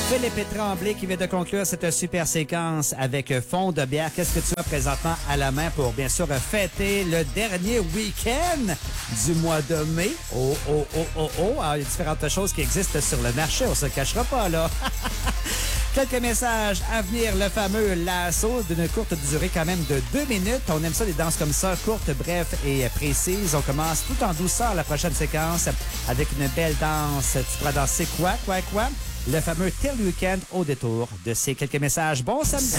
Philippe Tremblay qui vient de conclure cette super séquence avec fond de bière. Qu'est-ce que tu as présentement à la main pour, bien sûr, fêter le dernier week-end du mois de mai? Oh. Alors, il y a différentes choses qui existent sur le marché, on se cachera pas, là. Quelques messages à venir, le fameux lasso d'une courte durée quand même de 2 minutes. On aime ça, des danses comme ça, courtes, brèves et précises. On commence tout en douceur la prochaine séquence avec une belle danse. Tu pourras danser quoi? Le fameux Till Weekend au détour de ces quelques messages. Bon samedi!